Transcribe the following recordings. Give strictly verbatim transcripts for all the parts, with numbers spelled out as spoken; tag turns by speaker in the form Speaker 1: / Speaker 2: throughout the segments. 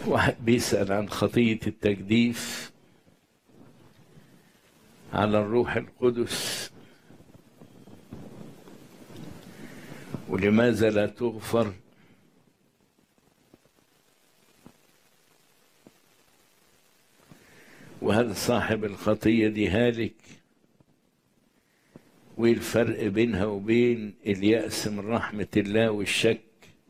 Speaker 1: واحد بيسأل عن خطية التجديف على الروح القدس، ولماذا لا تغفر؟ وهل صاحب الخطية دي هالك؟ وايه الفرق بينها وبين اليأس من رحمة الله والشك؟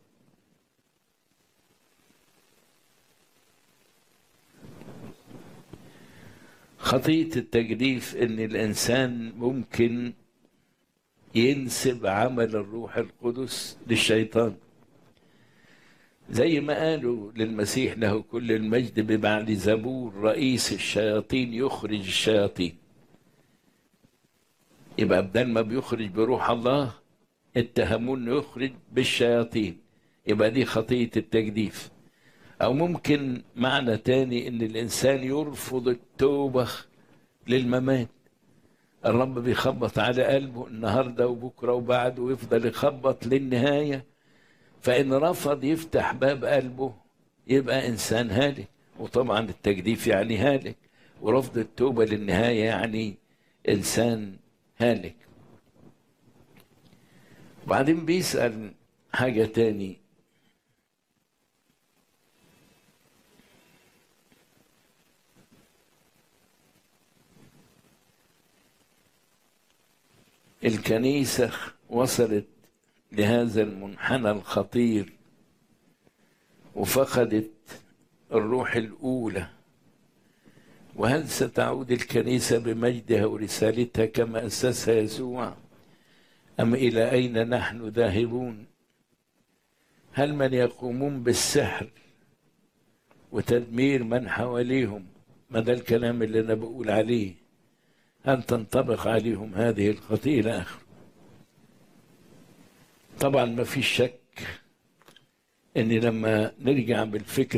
Speaker 1: خطية التجديف ان الانسان ممكن ينسب عمل الروح القدس للشيطان، زي ما قالوا للمسيح له كل المجد ببعل زبور رئيس الشياطين يخرج الشياطين. يبقى بدل ما بيخرج بروح الله اتهموه انه يخرج بالشياطين، يبقى دي خطية التجديف. او ممكن معنى تاني ان الانسان يرفض التوبة للممات. الرب بيخبط على قلبه النهارده وبكره وبعده ويفضل يخبط للنهايه، فان رفض يفتح باب قلبه يبقى انسان هالك. وطبعا التجديف يعني هالك، ورفض التوبه للنهايه يعني انسان هالك. وبعدين بيسأل حاجه تاني، الكنيسة وصلت لهذا المنحنى الخطير وفقدت الروح الأولى، وهل ستعود الكنيسة بمجدها ورسالتها كما أسسها يسوع، أم إلى أين نحن ذاهبون؟ هل من يقومون بالسحر وتدمير من حواليهم، ما ده الكلام اللي أنا بقول عليه، هل تنطبق عليهم هذه الخطيئة إلى آخره؟ طبعا ما في شك ان لما نرجع بالفكر